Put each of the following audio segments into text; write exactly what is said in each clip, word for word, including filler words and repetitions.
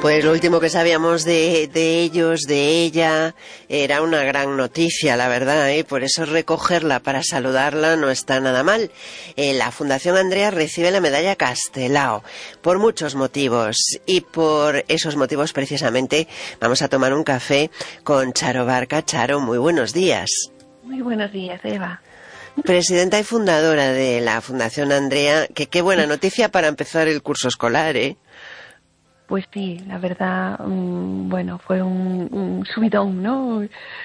Pues lo último que sabíamos de, de ellos, de ella, era una gran noticia, la verdad, ¿eh? Por eso recogerla para saludarla no está nada mal. Eh, la Fundación Andrea recibe la medalla Castelao por muchos motivos, y por esos motivos precisamente vamos a tomar un café con Charo Barca. Charo, muy buenos días. Muy buenos días, Eva. Presidenta y fundadora de la Fundación Andrea, que qué buena noticia para empezar el curso escolar, ¿eh? Pues sí, la verdad, um, bueno, fue un, un subidón, ¿no? Eh,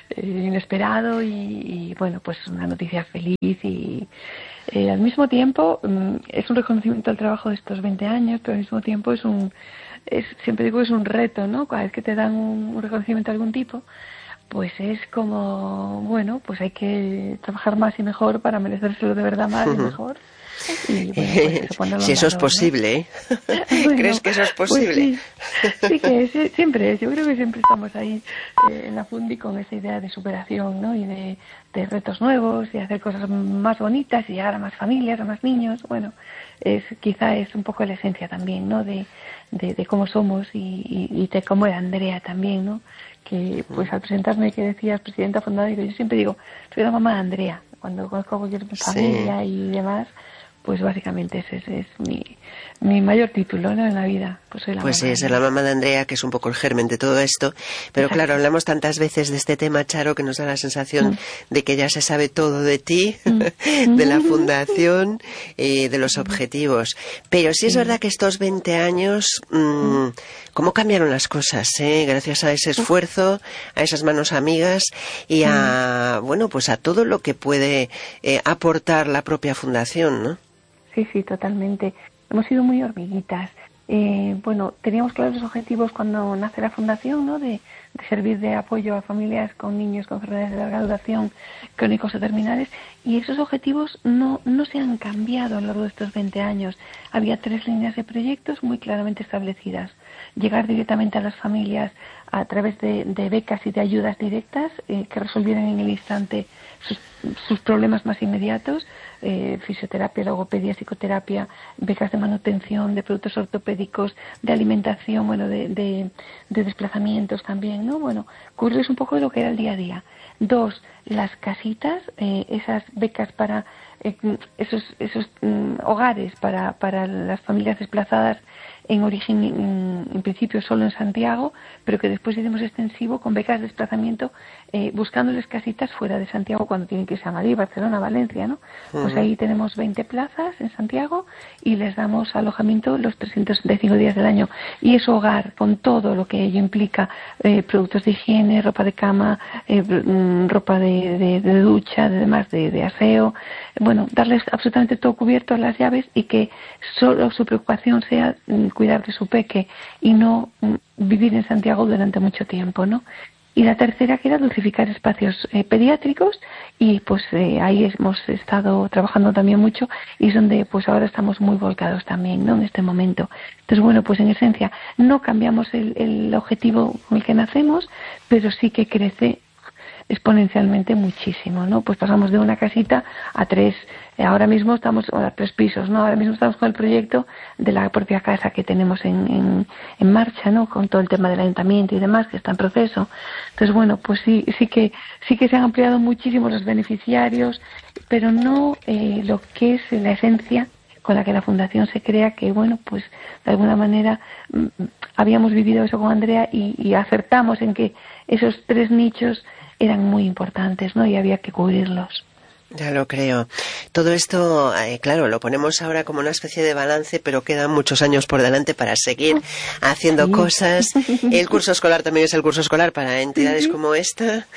inesperado y, y, bueno, pues una noticia feliz y eh, al mismo tiempo um, es un reconocimiento al trabajo de estos veinte años, pero al mismo tiempo es un, es, siempre digo, es un reto, ¿no? Cada vez que te dan un, un reconocimiento de algún tipo, pues es como, bueno, pues hay que trabajar más y mejor para merecérselo de verdad más y mejor. Y, bueno, pues, si eso es posible, ¿eh? Bueno, ¿crees que eso es posible? Pues sí, sí, que sí, siempre, yo creo que siempre estamos ahí eh, en la Fundi con esa idea de superación, ¿no? Y de, de retos nuevos y hacer cosas más bonitas y llegar a más familias, a más niños. Bueno, es quizá es un poco la esencia también, ¿no? De, de, de cómo somos y, y, y de cómo era Andrea también, ¿no? Que pues al presentarme que decías presidenta fundadora, yo siempre digo, soy la mamá de Andrea. Cuando conozco a cualquier familia sí. y demás, pues básicamente ese, ese es mi, mi mayor título, ¿no? En la vida. Pues soy la pues mamá sí, ser la mamá de Andrea, que es un poco el germen de todo esto. Pero Exacto. Claro, hablamos tantas veces de este tema, Charo, que nos da la sensación mm. de que ya se sabe todo de ti, mm. de la fundación, y de los objetivos. Pero sí es sí. verdad que estos veinte años, mmm, cómo cambiaron las cosas, ¿eh? Gracias a ese esfuerzo, a esas manos amigas y a, mm. bueno, pues a todo lo que puede eh, aportar la propia fundación, ¿no? Sí, sí, totalmente. Hemos sido muy hormiguitas. Eh, bueno, teníamos claros los objetivos cuando nace la fundación, ¿no? De, de servir de apoyo a familias con niños con enfermedades de larga duración, crónicos o terminales, y esos objetivos no, no se han cambiado a lo largo de estos veinte años. Había tres líneas de proyectos muy claramente establecidas. Llegar directamente a las familias a través de, de becas y de ayudas directas eh, que resolvieran en el instante sus, sus problemas más inmediatos, eh, fisioterapia, logopedia, psicoterapia, becas de manutención, de productos ortopédicos, de alimentación, bueno, de, de, de desplazamientos también, ¿no? Bueno, cubrirles un poco de lo que era el día a día. Dos, las casitas, eh, esas becas para eh, esos, esos mm, hogares para, para las familias desplazadas en origen, en, en principio solo en Santiago, pero que después hicimos extensivo con becas de desplazamiento, eh, buscándoles casitas fuera de Santiago cuando tienen que irse a Madrid, Barcelona, Valencia, ¿no? Uh-huh. Pues ahí tenemos veinte plazas en Santiago y les damos alojamiento los trescientos sesenta y cinco días del año. Y es hogar con todo lo que ello implica, eh, productos de higiene, ropa de cama, eh, ropa de, de, de ducha, de demás, de, de aseo, bueno, darles absolutamente todo cubierto a las llaves y que solo su preocupación sea cuidar de su peque y no vivir en Santiago durante mucho tiempo, ¿no? Y la tercera, que era dulcificar espacios eh, pediátricos, y pues eh, ahí hemos estado trabajando también mucho y es donde pues ahora estamos muy volcados también, ¿no? En este momento. Entonces, bueno, pues en esencia no cambiamos el, el objetivo con el que nacemos, pero sí que crece exponencialmente muchísimo, ¿no? Pues pasamos de una casita a tres, ahora mismo estamos a tres pisos, ¿no? Ahora mismo estamos con el proyecto de la propia casa que tenemos en, en, en marcha, ¿no? Con todo el tema del ayuntamiento y demás que está en proceso. Entonces, bueno, pues sí, sí que sí que se han ampliado muchísimo los beneficiarios, pero no eh, lo que es la esencia con la que la fundación se crea, que bueno, pues de alguna manera mm, habíamos vivido eso con Andrea y, y acertamos en que esos tres nichos eran muy importantes, ¿no? Y había que cubrirlos. Ya lo creo. Todo esto, eh, claro, lo ponemos ahora como una especie de balance, pero quedan muchos años por delante para seguir haciendo sí. cosas. El curso escolar también es el curso escolar para entidades sí. como esta.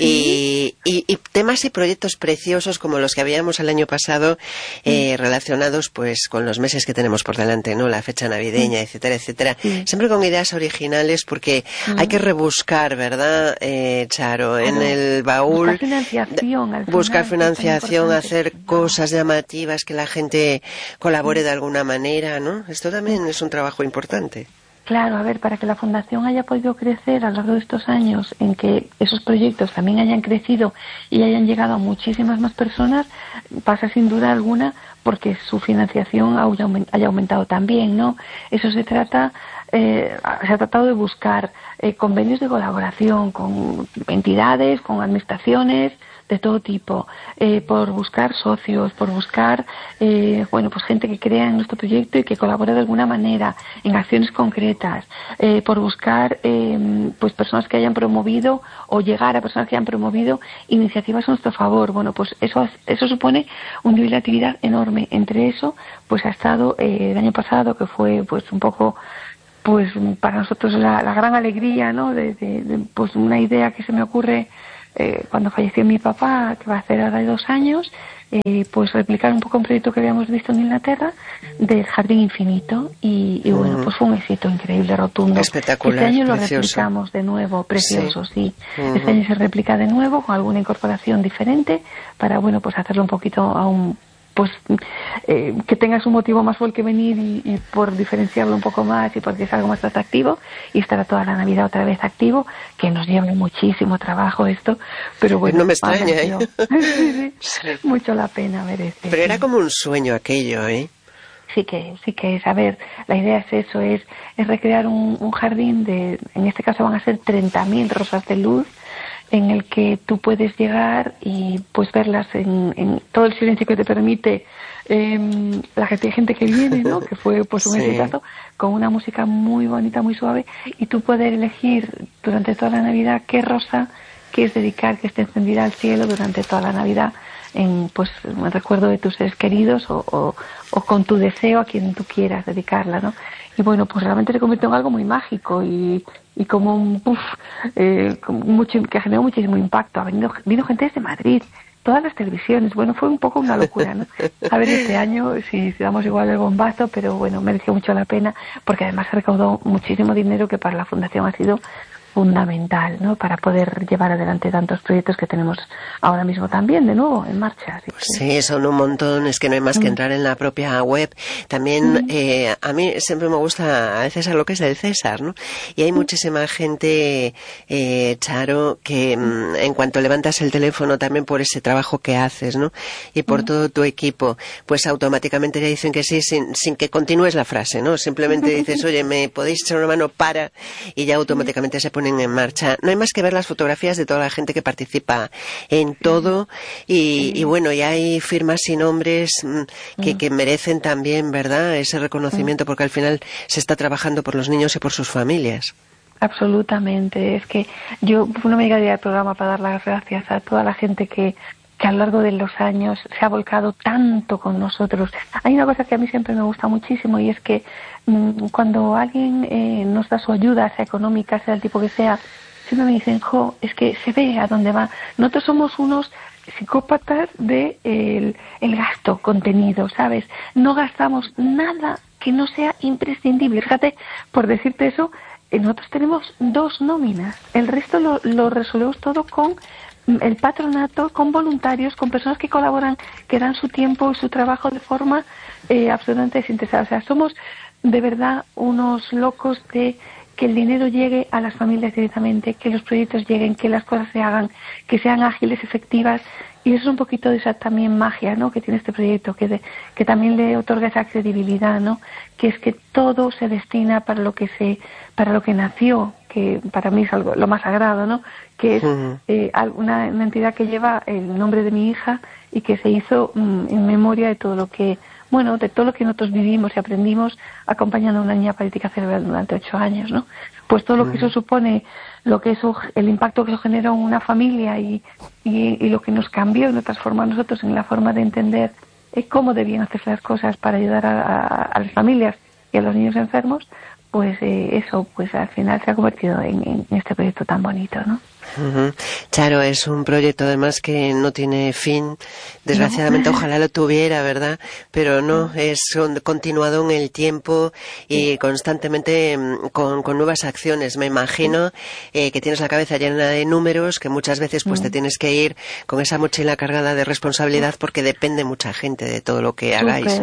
Sí. Y, y, y temas y proyectos preciosos como los que habíamos el año pasado, eh, sí. relacionados pues con los meses que tenemos por delante, ¿no? La fecha navideña, sí. etcétera, etcétera. Sí. Siempre con ideas originales porque sí. hay que rebuscar, ¿verdad, eh, Charo? Claro. En el baúl. Buscar financiación. Al buscar final, financiación. Hacer cosas llamativas, que la gente colabore de alguna manera, ¿no? Esto también es un trabajo importante. Claro, a ver, para que la Fundación haya podido crecer a lo largo de estos años, en que esos proyectos también hayan crecido y hayan llegado a muchísimas más personas, pasa sin duda alguna porque su financiación haya aumentado también, ¿no? Eso se trata, eh, se ha tratado de buscar eh, convenios de colaboración con entidades, con administraciones de todo tipo, eh, por buscar socios, por buscar, eh, bueno, pues gente que crea en nuestro proyecto y que colabore de alguna manera en acciones concretas, eh, por buscar, eh, pues personas que hayan promovido o llegar a personas que hayan promovido iniciativas a nuestro favor. Bueno, pues eso, eso supone un nivel de actividad enorme. Entre eso, pues ha estado eh, el año pasado, que fue, pues un poco, pues para nosotros la, la gran alegría, ¿no? De, de, de, pues una idea que se me ocurre Eh, cuando falleció mi papá, que va a hacer ahora dos años, eh, pues replicar un poco un proyecto que habíamos visto en Inglaterra del Jardín Infinito y, y bueno, pues fue un éxito increíble, rotundo. Espectacular, este año precioso. Lo replicamos de nuevo, precioso, sí. sí. Uh-huh. Este año se replica de nuevo con alguna incorporación diferente para, bueno, pues hacerlo un poquito aún, pues eh, que tengas un motivo más por el que venir y, y por diferenciarlo un poco más y porque es algo más atractivo y estará toda la Navidad otra vez activo, que nos lleva muchísimo trabajo esto, pero bueno, no me extraña, ¿eh? sí, sí, sí. Mucho la pena merece. Pero era como un sueño aquello, ¿eh? Sí que, sí que es, a ver, la idea es eso, es, es recrear un, un jardín de, en este caso van a ser treinta mil rosas de luz, en el que tú puedes llegar y pues verlas en, en todo el silencio que te permite eh, la gente, gente que viene, ¿no? Que fue pues un sí. exitazo, con una música muy bonita, muy suave, y tú poder elegir durante toda la Navidad qué rosa quieres dedicar, que esté encendida al cielo durante toda la Navidad, en pues en recuerdo de tus seres queridos o, o, o con tu deseo a quien tú quieras dedicarla, ¿no? Y bueno, pues realmente se convirtió en algo muy mágico y, y como un puff, eh, mucho, que generó muchísimo impacto. Ha venido, vino gente desde Madrid, todas las televisiones, bueno, fue un poco una locura, ¿no? A ver, este año si, si damos igual el bombazo, pero bueno, mereció mucho la pena, porque además se recaudó muchísimo dinero que para la Fundación ha sido fundamental, ¿no? Para poder llevar adelante tantos proyectos que tenemos ahora mismo también de nuevo en marcha. Así que... Sí, son un montón, es que no hay más que entrar en la propia web. También eh, a mí siempre me gusta a veces a lo que es del César, ¿no? Y hay muchísima gente, eh, Charo, que mm, en cuanto levantas el teléfono también por ese trabajo que haces, ¿no? Y por todo tu equipo, pues automáticamente le dicen que sí sin, sin que continúes la frase, ¿no? Simplemente dices, oye, ¿me podéis echar una mano para? Y ya automáticamente se pone en marcha. No hay más que ver las fotografías de toda la gente que participa en todo y, y bueno, y hay firmas y nombres que, que merecen también, ¿verdad?, ese reconocimiento, porque al final se está trabajando por los niños y por sus familias. Absolutamente. Es que yo no me llegaría al programa para dar las gracias a toda la gente que que a lo largo de los años se ha volcado tanto con nosotros. Hay una cosa que a mí siempre me gusta muchísimo y es que mmm, cuando alguien eh, nos da su ayuda, sea económica, sea del tipo que sea, siempre me dicen, jo, es que se ve a dónde va. Nosotros somos unos psicópatas de el, el gasto contenido, ¿sabes? No gastamos nada que no sea imprescindible. Fíjate, por decirte eso, eh, nosotros tenemos dos nóminas. El resto lo, lo resolvemos todo con el patronato, con voluntarios, con personas que colaboran, que dan su tiempo y su trabajo de forma eh, absolutamente desinteresada. O sea, somos de verdad unos locos de que el dinero llegue a las familias directamente, que los proyectos lleguen, que las cosas se hagan, que sean ágiles, efectivas. Y eso es un poquito de esa también magia, ¿no?, que tiene este proyecto, que, de, que también le otorga esa credibilidad, ¿no?, que es que todo se destina para lo que se, para lo que nació, que para mí es algo lo más sagrado, ¿no?, que es uh-huh. eh, una, una entidad que lleva el nombre de mi hija y que se hizo mm, en memoria de todo lo que, bueno, de todo lo que nosotros vivimos y aprendimos acompañando a una niña parálitica cerebral durante ocho años, ¿no? Pues todo lo que eso supone, lo que eso, el impacto que eso generó en una familia y, y, y lo que nos cambió y nos transformó a nosotros en la forma de entender eh, cómo debían hacerse las cosas para ayudar a, a, a las familias y a los niños enfermos, pues eh, eso, pues al final se ha convertido en, en este proyecto tan bonito, ¿no? Uh-huh. Charo, es un proyecto además que no tiene fin, desgraciadamente, no. Ojalá lo tuviera, ¿verdad? Pero no, es continuado en el tiempo y constantemente con, con nuevas acciones. Me imagino eh, que tienes la cabeza llena de números, que muchas veces pues te tienes que ir con esa mochila cargada de responsabilidad porque depende mucha gente de todo lo que hagáis. Super. ¿no?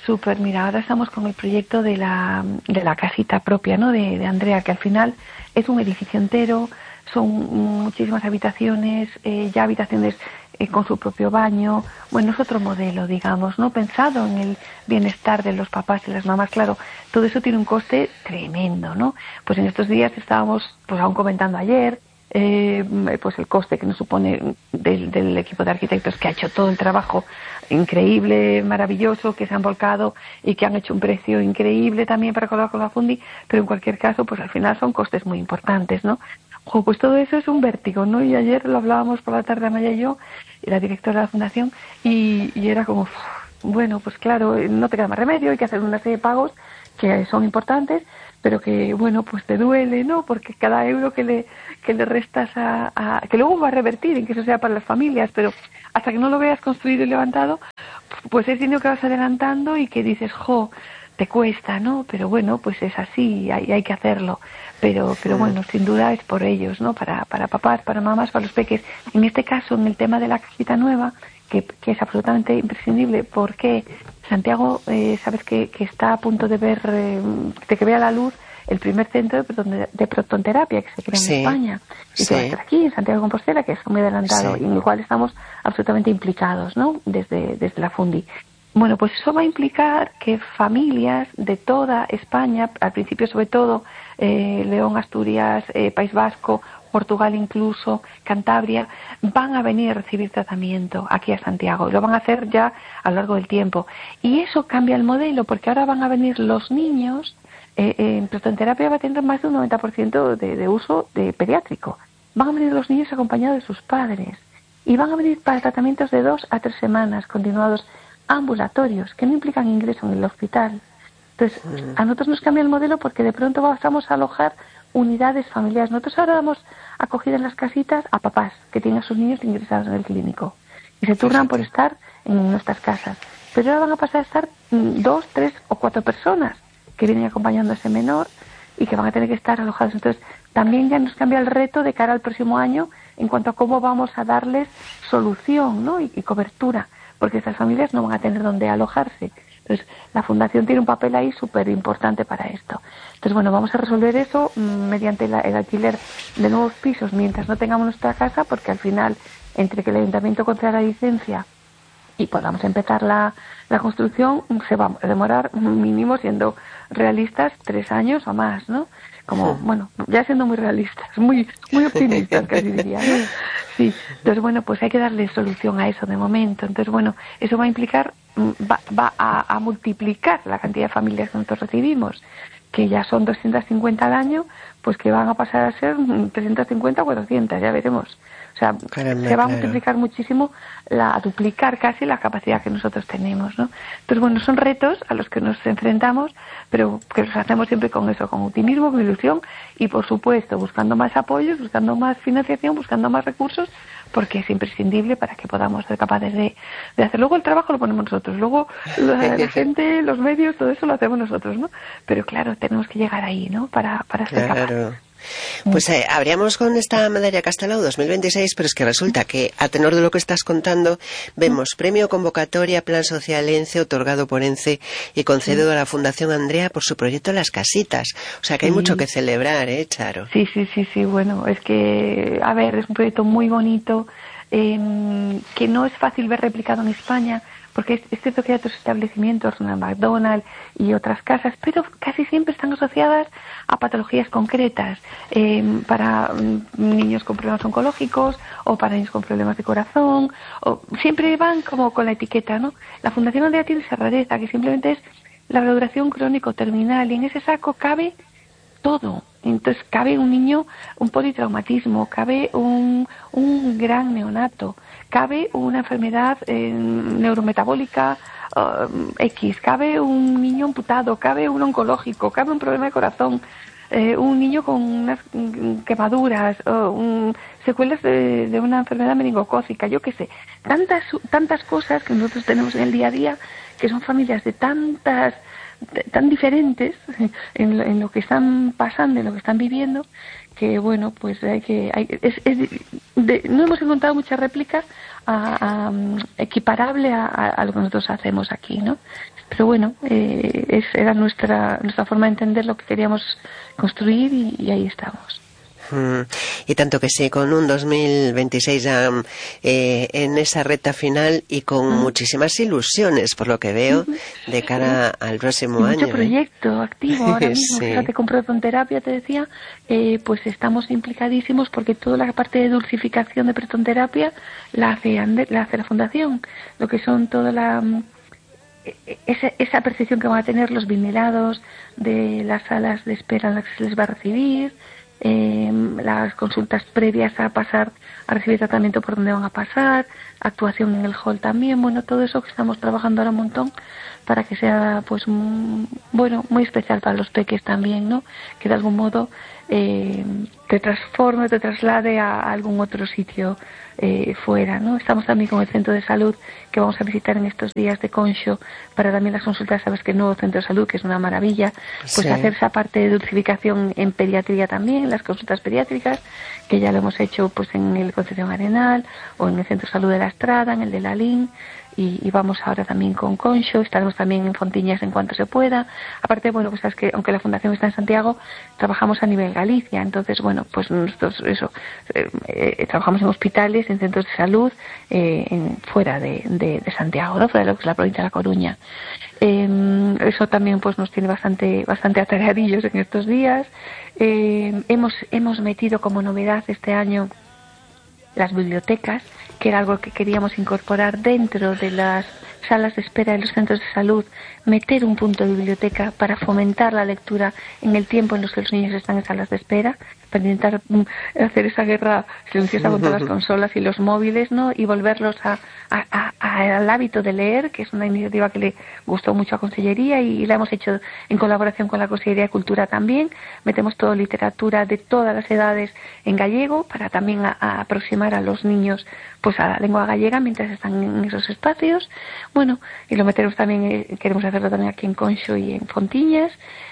Súper, mira, ahora estamos con el proyecto de la, de la casita propia, ¿no? De, de Andrea, que al final es un edificio entero, son muchísimas habitaciones, eh, ya habitaciones eh, con su propio baño. Bueno, es otro modelo, digamos, ¿no? Pensado en el bienestar de los papás y las mamás. Claro, todo eso tiene un coste tremendo, ¿no? Pues en estos días estábamos, pues aún comentando ayer, eh, pues el coste que nos supone del, del equipo de arquitectos que ha hecho todo el trabajo increíble, maravilloso, que se han volcado y que han hecho un precio increíble también para colaborar con la Fundi, pero en cualquier caso, pues al final son costes muy importantes, ¿no? Jo, pues todo eso es un vértigo, ¿no? Y ayer lo hablábamos por la tarde Amaya y yo, y la directora de la fundación, y, y era como, bueno, pues claro, no te queda más remedio, hay que hacer una serie de pagos que son importantes, pero que, bueno, pues te duele, ¿no? Porque cada euro que le que le restas a, a... que luego va a revertir en que eso sea para las familias, pero hasta que no lo veas construido y levantado, pues es dinero que vas adelantando y que dices, jo, te cuesta, ¿no? Pero bueno, pues es así, hay, hay que hacerlo. Pero pero bueno, sin duda es por ellos, ¿no? Para, para papás, para mamás, para los peques. En este caso, en el tema de la casita nueva, que, que es absolutamente imprescindible, porque Santiago, eh, sabes que, que está a punto de ver, eh, de que vea la luz el primer centro de, proton, de protonterapia que se crea en sí, España y sí. que va a estar aquí en Santiago de Compostela, que es muy adelantado sí. y en el cual estamos absolutamente implicados, ¿no? Desde, desde la Fundi. Bueno, pues eso va a implicar que familias de toda España, al principio sobre todo eh, León, Asturias, eh, País Vasco, Portugal incluso, Cantabria, van a venir a recibir tratamiento aquí a Santiago y lo van a hacer ya a lo largo del tiempo. Y eso cambia el modelo porque ahora van a venir los niños. Eh, eh, en protonterapia va a tener más de un noventa por ciento de, de uso de pediátrico. Van a venir los niños acompañados de sus padres y van a venir para tratamientos de dos a tres semanas continuados ambulatorios, que no implican ingreso en el hospital. Entonces, a nosotros nos cambia el modelo porque de pronto vamos a alojar unidades familiares. Nosotros ahora damos acogida en las casitas a papás que tienen a sus niños ingresados en el clínico y se turnan por estar en nuestras casas. Pero ahora van a pasar a estar dos, tres o cuatro personas que vienen acompañando a ese menor y que van a tener que estar alojados. Entonces, también ya nos cambia el reto de cara al próximo año en cuanto a cómo vamos a darles solución, ¿no? y, y cobertura, porque estas familias no van a tener dónde alojarse. Entonces, la Fundación tiene un papel ahí súper importante para esto. Entonces, bueno, vamos a resolver eso mediante la, el alquiler de nuevos pisos mientras no tengamos nuestra casa, porque al final, entre que el Ayuntamiento conceda la licencia y podamos empezar la, la construcción, se va a demorar mínimo, siendo realistas, tres años o más, ¿no? Como, bueno, ya siendo muy realistas, muy muy optimistas, casi diría, ¿no? Sí, entonces, bueno, pues hay que darle solución a eso de momento. Entonces, bueno, eso va a implicar, va, va a, a multiplicar la cantidad de familias que nosotros recibimos, que ya son doscientas cincuenta al año, pues que van a pasar a ser trescientas cincuenta o cuatrocientas, ya veremos. O sea, Caramba, se va a multiplicar claro. muchísimo, la, a duplicar casi la capacidad que nosotros tenemos, ¿no? Entonces, bueno, son retos a los que nos enfrentamos, pero que los hacemos siempre con eso, con optimismo, con ilusión y, por supuesto, buscando más apoyos, buscando más financiación, buscando más recursos, porque es imprescindible para que podamos ser capaces de, de hacer. Luego el trabajo lo ponemos nosotros, luego la, la gente, los medios, todo eso lo hacemos nosotros, ¿no? Pero claro, tenemos que llegar ahí, ¿no? Para, para ser claro. capaces. Pues eh, habríamos con esta medalla Castelao dos mil veintiséis, pero es que resulta que, a tenor de lo que estás contando, vemos premio convocatoria Plan Social ENCE, otorgado por ENCE y concedido a la Fundación Andrea por su proyecto Las Casitas. O sea que hay sí. mucho que celebrar, ¿eh, Charo? Sí, sí, sí, sí, bueno, es que, a ver, es un proyecto muy bonito, eh, que no es fácil ver replicado en España, porque es, es cierto que hay otros establecimientos, una McDonald's y otras casas, pero casi siempre están asociadas a patologías concretas, eh, para mm, niños con problemas oncológicos o para niños con problemas de corazón, o siempre van como con la etiqueta, ¿no? La Fundación Andrea tiene esa rareza, que simplemente es la valoración crónico terminal, y en ese saco cabe todo. Entonces cabe un niño, un politraumatismo, cabe un, un gran neonato, cabe una enfermedad eh, neurometabólica uh, X, cabe un niño amputado, cabe un oncológico, cabe un problema de corazón, eh, un niño con unas quemaduras, uh, un, secuelas de, de una enfermedad meningocócica, yo qué sé. Tantas, tantas cosas que nosotros tenemos en el día a día, que son familias de tantas tan diferentes en lo, en lo que están pasando, en lo que están viviendo, que bueno, pues hay que hay, es, es de, no hemos encontrado muchas réplicas a, a, equiparable a, a lo que nosotros hacemos aquí, ¿no? pero bueno, eh, es, era nuestra nuestra forma de entender lo que queríamos construir y, y ahí estamos. Mm, y tanto que sí, con un dos mil veintiséis ya eh, en esa recta final y con mm. muchísimas ilusiones, por lo que veo, de cara sí. al próximo y año. Mucho proyecto ¿eh? activo ahora mismo. Sí. Fíjate, con protonterapia, te decía, eh, pues estamos implicadísimos porque toda la parte de dulcificación de protonterapia la hace, la hace la Fundación. Lo que son toda la... Esa, esa percepción que van a tener los vinilados de las salas de espera en las que se les va a recibir, eh, las consultas previas a pasar a recibir tratamiento por donde van a pasar, actuación en el hall también, bueno, todo eso que estamos trabajando ahora un montón para que sea, pues, un, bueno, muy especial para los peques también, ¿no? Que de algún modo eh, te transforme, te traslade a, a algún otro sitio eh, fuera, ¿no? Estamos también con el centro de salud que vamos a visitar en estos días de Conxo para también las consultas, sabes que el nuevo centro de salud, que es una maravilla, pues sí. hacer esa parte de dulcificación en pediatría también, las consultas pediátricas, que ya lo hemos hecho pues en el Concepción Arenal o en el centro de salud de la Estrada, en el de la Lin. Y, y vamos ahora también con Conxo, estaremos también en Fontiñas en cuanto se pueda. Aparte, bueno, pues sabes que aunque la Fundación está en Santiago, trabajamos a nivel Galicia, entonces, bueno, pues nosotros eso, eh, eh, trabajamos en hospitales, en centros de salud, eh, en, fuera de, de, de Santiago, ¿no? Fuera de lo que es la provincia de La Coruña. Eh, eso también pues nos tiene bastante, bastante atareadillos en estos días. Eh, hemos, hemos metido como novedad este año las bibliotecas, que era algo que queríamos incorporar dentro de las salas de espera de los centros de salud, meter un punto de biblioteca para fomentar la lectura en el tiempo en los que los niños están en salas de espera, para intentar um, hacer esa guerra silenciosa contra las consolas y los móviles, ¿no? Y volverlos a, a, a, a, al hábito de leer, que es una iniciativa que le gustó mucho a Consellería y, y la hemos hecho en colaboración con la Consellería de Cultura también. Metemos toda literatura de todas las edades en gallego para también a, a aproximar a los niños pues a la lengua gallega mientras están en esos espacios. Bueno, y lo metemos también, eh, queremos hacerlo también aquí en Conxo y en Fontiñas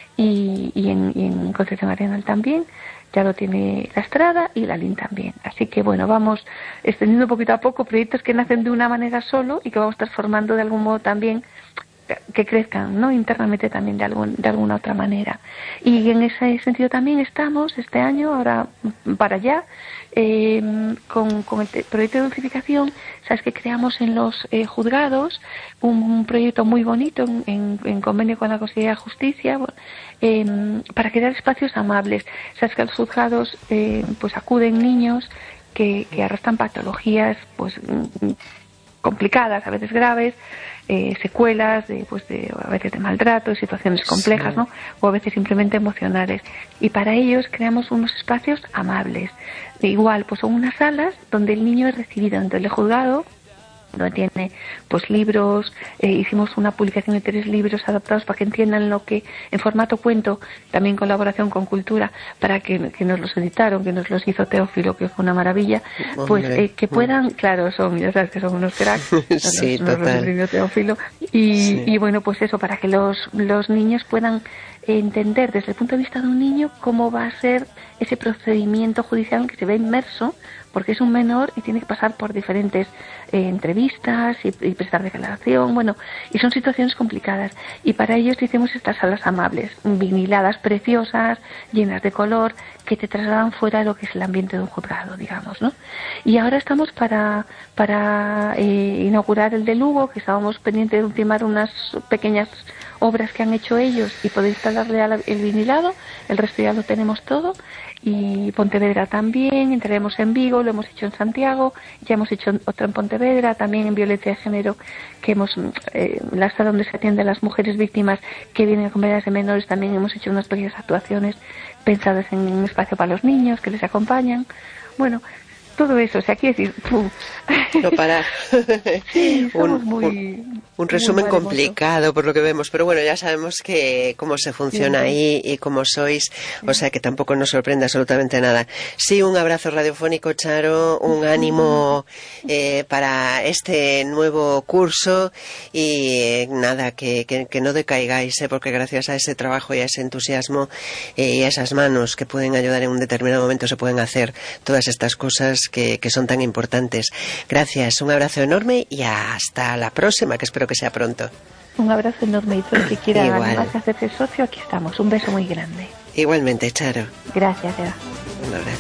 y, y, en, y en Concepción Arenal también. Ya lo tiene la Estrada y la Lin también. Así que bueno, vamos extendiendo poquito a poco proyectos que nacen de una manera solo y que vamos transformando de algún modo también, que crezcan, ¿no? Internamente también de algún, de alguna otra manera. Y en ese sentido también estamos este año, ahora para allá, eh, con, con el proyecto de dulcificación. Sabes que creamos en los eh, juzgados un, un proyecto muy bonito en, en, en convenio con la Consejería de Justicia, eh, para crear espacios amables. Sabes que a los juzgados eh, pues acuden niños que, que arrastran patologías pues complicadas, a veces graves, eh, secuelas de, pues de, a veces de maltrato, situaciones complejas, sí. ¿no? O a veces simplemente emocionales. Y para ellos creamos unos espacios amables. De igual, pues son unas salas donde el niño es recibido dentro del juzgado, donde tiene pues libros, eh, hicimos una publicación de tres libros adaptados para que entiendan lo que, en formato cuento, también en colaboración con Cultura, para que, que nos los editaron, que nos los hizo Teófilo, que fue una maravilla, pues eh, que puedan, claro, son, ya sabes que son unos cracks, sí, nos, nos los escribió Teófilo, y, sí. y bueno, pues eso, para que los, los niños puedan entender desde el punto de vista de un niño cómo va a ser ese procedimiento judicial en que se ve inmerso, porque es un menor y tiene que pasar por diferentes eh, entrevistas y, y prestar declaración, bueno, y son situaciones complicadas. Y para ellos hicimos estas salas amables, viniladas, preciosas, llenas de color, que te trasladan fuera de lo que es el ambiente de un juzgado, digamos, ¿no? Y ahora estamos para, para eh, inaugurar el de Lugo, que estábamos pendientes de ultimar unas pequeñas obras que han hecho ellos y poder instalarle el vinilado, el resto ya lo tenemos todo. Y Pontevedra también, entraremos en Vigo, lo hemos hecho en Santiago, ya hemos hecho otro en Pontevedra, también en violencia de género, que hemos, eh, la sala donde se atiende a las mujeres víctimas que vienen con medidas de menores, también hemos hecho unas pequeñas actuaciones pensadas en un espacio para los niños que les acompañan. Bueno, todo eso, o sea, quiere decir, ¡pum! No parar. Sí, somos un, muy... Un, un resumen muy complicado por lo que vemos, pero bueno, ya sabemos que cómo se funciona sí, ahí y cómo sois, sí. O sea que tampoco nos sorprende absolutamente nada. Sí, un abrazo radiofónico, Charo, un ánimo eh, para este nuevo curso y eh, nada, que, que, que no decaigáis, eh, porque gracias a ese trabajo y a ese entusiasmo eh, y a esas manos que pueden ayudar en un determinado momento se pueden hacer todas estas cosas que, que son tan importantes. Gracias, un abrazo enorme y hasta la próxima, que espero que sea pronto. Un abrazo enorme y todo el que quiera Igual. animarse a hacerse socio, aquí estamos. Un beso muy grande. Igualmente, Charo. Gracias, Eva. Un abrazo.